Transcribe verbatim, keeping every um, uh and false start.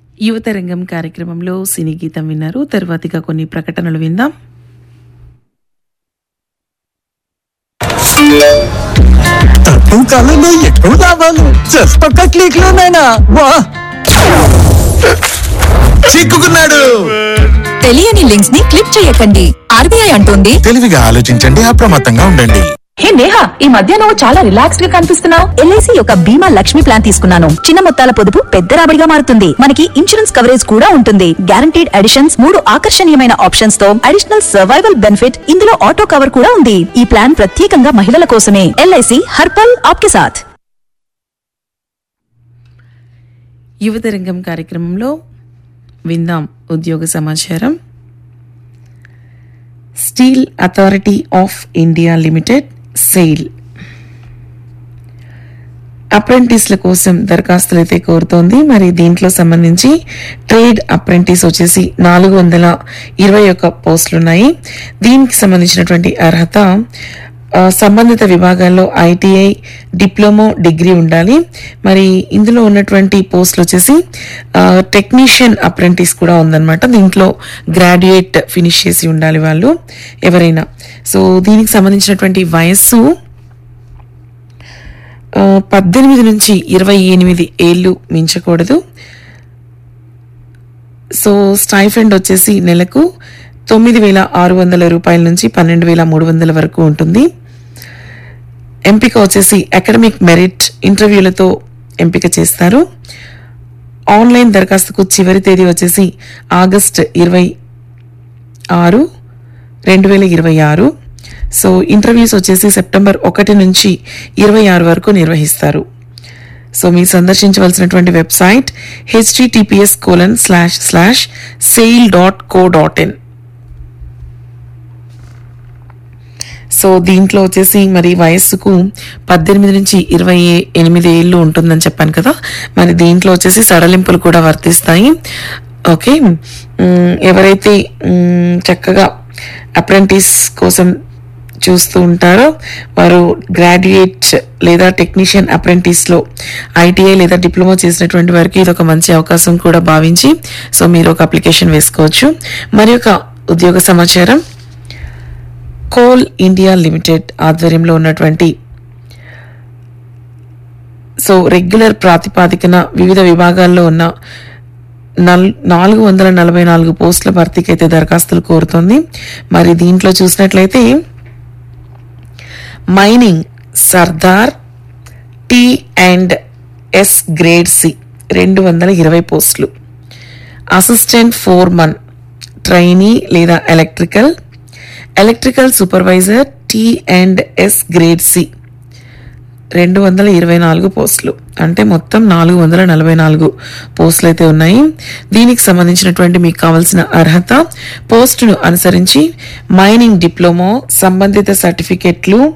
యువత రంగం కార్యక్రమంలో సినీ గీతం విన్నారు. తర్వాతిగా కొన్ని ప్రకటనలు విందాం. తక్కువ కాలంలో ఎక్కువ లాభాలు జస్ట్ ఒక్క క్లిక్ లోనైనా వా చిక్కుకున్నాడు. తెలియని లింక్స్ ని క్లిక్ చేయకండి. ఆర్బీఐ అంటోంది తెలివిగా ఆలోచించండి, అప్రమత్తంగా ఉండండి. హే నేహా, ఈ మధ్య నువ్వు చాలా రిలాక్స్డ్ గా కనిపిస్తున్నావు. ఎల్ఐసి యొక్క బీమా లక్ష్మి ప్లాన్ తీసుకున్నాను. చిన్న మొత్తాల పొదుపు పెద్ద రాబడిగా మారుతుంది. మనకి ఇన్సూరెన్స్ కవరేజ్ కూడా ఉంటుంది. గ్యారంటీడ్ అడిషన్స్, మూడు ఆకర్షణీయమైన ఆప్షన్స్ తో అడిషనల్ సర్వైవల్ బెనిఫిట్, ఇందులో ఆటో కవర్ కూడా ఉంది. ఈ ప్లాన్ ప్రత్యేకంగా మహిళల కోసమే. ఎల్ఐసి హర్పల్ ఆప్కే సాథ్. యువత రంగం కార్యక్రమంలో విందాం ఉద్యోగ సమాచారం. Steel authority of India limited SAIL అప్రెంటిస్ల కోసం దరఖాస్తులు అయితే కోరుతోంది. మరి దీంట్లో సంబంధించి ట్రేడ్ అప్రెంటిస్ వచ్చేసి నాలుగు వందల ఇరవై ఒక్క పోస్టులు ఉన్నాయి. దీనికి సంబంధించినటువంటి అర్హత సంబంధిత విభాగాల్లో ఐటీఐ, డిప్లొమో, డిగ్రీ ఉండాలి. మరి ఇందులో ఉన్నటువంటి పోస్టులు వచ్చేసి టెక్నీషియన్ అప్రెంటిస్ కూడా ఉందన్నమాట. దీంట్లో గ్రాడ్యుయేట్ ఫినిష్ చేసి ఉండాలి వాళ్ళు ఎవరైనా. సో దీనికి సంబంధించినటువంటి వయస్సు పద్దెనిమిది నుంచి ఇరవై ఎనిమిది ఏళ్ళు మించకూడదు. సో స్టైఫండ్ వచ్చేసి నెలకు తొమ్మిది వేల ఆరు వందల రూపాయల నుంచి పన్నెండు వేల మూడు వందల వరకు ఉంటుంది. ఎంపిక వచ్చేసి అకాడమిక్ మెరిట్ ఇంటర్వ్యూలతో ఎంపిక చేస్తారు. ఆన్లైన్ దరఖాస్తుకు చివరి తేదీ వచ్చేసి ఆగస్ట్ ఇరవై ఆరు రెండు వేల ఇరవై ఆరు. సో ఇంటర్వ్యూస్ వచ్చేసి సెప్టెంబర్ ఒకటి నుంచి ఇరవై ఆరు వరకు నిర్వహిస్తారు. సో మీరు సందర్శించవలసినటువంటి website HTTPS colon slash slash SAIL dot co dot in. So దీంట్లో వచ్చేసి మరి వయస్సుకు పద్దెనిమిది నుంచి ఇరవై ఎనిమిది ఏళ్ళు ఉంటుందని చెప్పాను కదా. మరి దీంట్లో వచ్చేసి సడలింపులు కూడా వర్తిస్తాయి. ఓకే, ఎవరైతే చక్కగా అప్రెంటిస్ కోసం చూస్తూ ఉంటారో వారు గ్రాడ్యుయేట్ లేదా టెక్నీషియన్ అప్రెంటిస్లో ఐటీఐ లేదా డిప్లొమా చేసినటువంటి వారికి ఇది ఒక మంచి అవకాశం కూడా భావించి సో మీరు ఒక అప్లికేషన్ వేసుకోవచ్చు. మరి ఒక ఉద్యోగ సమాచారం. కోల్ ఇండియా లిమిటెడ్ ఆధ్వర్యంలో ఉన్నటువంటి సో రెగ్యులర్ ప్రాతిపాదికన వివిధ విభాగాల్లో ఉన్న నల్ నాలుగు వందల నలభై నాలుగు పోస్టుల భర్తీకి అయితే దరఖాస్తులు కోరుతోంది. మరి దీంట్లో చూసినట్లయితే mining Sardar tea and yes grade C రెండు వందల ఇరవై పోస్టులు, అసిస్టెంట్ ఫోర్మన్ ట్రైనీ లేదా electrical electrical supervisor tea and yes grade C రెండు వందల ఇరవై నాలుగు పోస్టులు, అంటే మొత్తం నాలుగు వందల నలభై నాలుగు పోస్టులు అయితే ఉన్నాయి. దీనికి సంబంధించినటువంటి మీకు కావాల్సిన అర్హత పోస్టును అనుసరించి మైనింగ్ డిప్లొమా, సంబంధిత సర్టిఫికెట్లు,